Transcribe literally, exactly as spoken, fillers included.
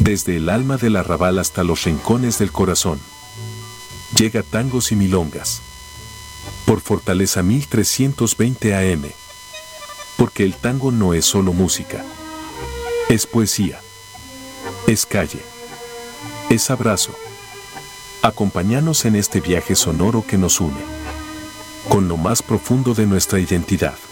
Desde el alma del arrabal hasta los rincones del corazón. Llega Tangos y Milongas. Por Fortaleza mil trescientos veinte A M. Porque el tango no es solo música. Es poesía. Es calle. Es abrazo. Acompáñanos en este viaje sonoro que nos une con lo más profundo de nuestra identidad.